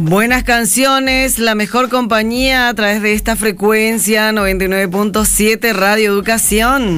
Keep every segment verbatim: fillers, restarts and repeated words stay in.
Buenas canciones, la mejor compañía a través de esta frecuencia noventa y nueve punto siete Radio Educación.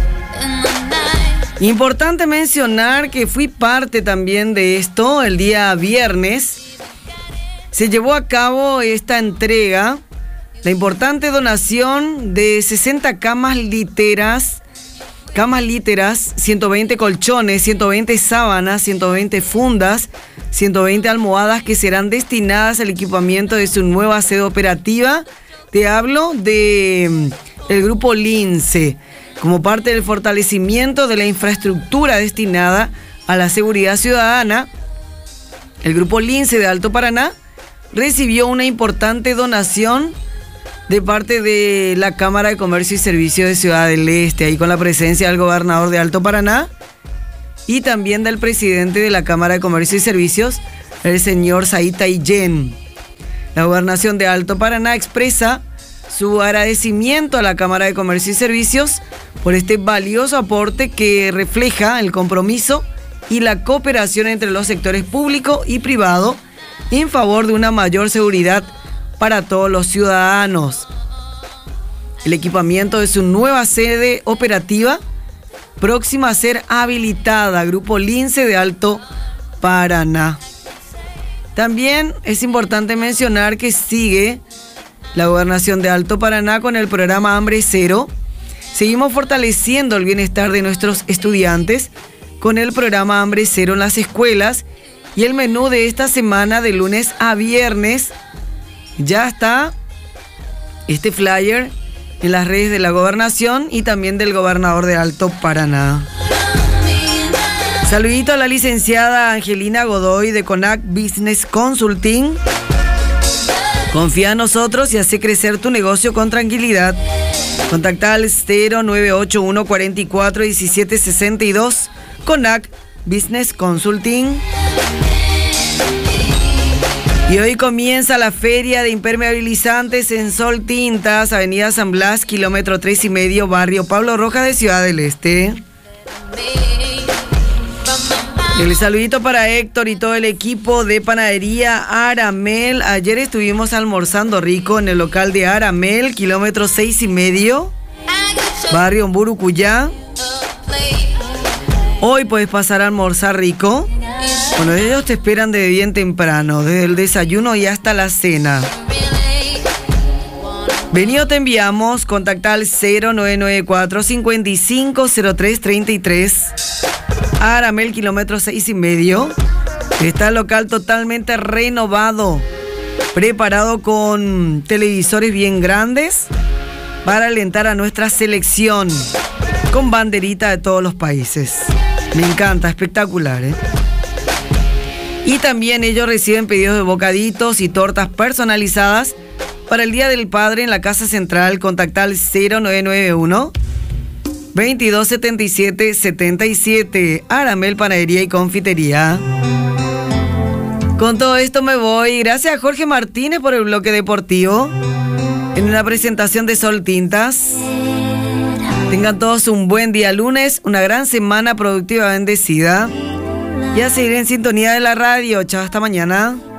Importante mencionar que fui parte también de esto. El día viernes se llevó a cabo esta entrega, la importante donación de sesenta camas literas, camas literas, ciento veinte colchones, ciento veinte sábanas, ciento veinte fundas, ciento veinte almohadas que serán destinadas al equipamiento de su nueva sede operativa. Te hablo de el grupo Lince, como parte del fortalecimiento de la infraestructura destinada a la seguridad ciudadana. El grupo Lince de Alto Paraná recibió una importante donación de parte de la Cámara de Comercio y Servicios de Ciudad del Este, ahí con la presencia del gobernador de Alto Paraná y también del presidente de la Cámara de Comercio y Servicios, el señor Said Taiyén. La gobernación de Alto Paraná expresa su agradecimiento a la Cámara de Comercio y Servicios por este valioso aporte que refleja el compromiso y la cooperación entre los sectores público y privado en favor de una mayor seguridad para todos los ciudadanos. El equipamiento de su nueva sede operativa, próxima a ser habilitada, Grupo Lince de Alto Paraná. También es importante mencionar que sigue la gobernación de Alto Paraná con el programa Hambre Cero. Seguimos fortaleciendo el bienestar de nuestros estudiantes con el programa Hambre Cero en las escuelas, y el menú de esta semana de lunes a viernes ya está este flyer en las redes de la gobernación y también del gobernador de Alto Paraná. Saludito a la licenciada Angelina Godoy de CONAC Business Consulting. Confía en nosotros y hace crecer tu negocio con tranquilidad. Contacta al cero nueve ocho uno cuatro cuatro uno siete seis dos, CONAC Business Consulting. Y hoy comienza la feria de impermeabilizantes en Sol Tintas, Avenida San Blas, kilómetro tres y medio, barrio Pablo Rojas de Ciudad del Este. El saludito para Héctor y todo el equipo de Panadería Aramel. Ayer estuvimos almorzando rico en el local de Aramel, kilómetro seis y medio, barrio Burucuyá. Hoy puedes pasar a almorzar rico. Bueno, ellos te esperan desde bien temprano, desde el desayuno y hasta la cena. Venido te enviamos, contacta al cero nueve nueve cuatro cinco cinco cero tres tres tres. Aramel, kilómetro seis y medio. Está el local totalmente renovado, preparado con televisores bien grandes para alentar a nuestra selección, con banderita de todos los países. Me encanta, espectacular, ¿eh? Y también ellos reciben pedidos de bocaditos y tortas personalizadas para el Día del Padre en la Casa Central. Contacta al cero nueve nueve uno veintidós setenta y siete setenta y siete. Aramel Panadería y Confitería. Con todo esto me voy. Gracias a Jorge Martínez por el bloque deportivo en una presentación de Sol Tintas. Tengan todos un buen día lunes, una gran semana productiva bendecida. Y a seguir en sintonía de la radio. Chao, hasta mañana.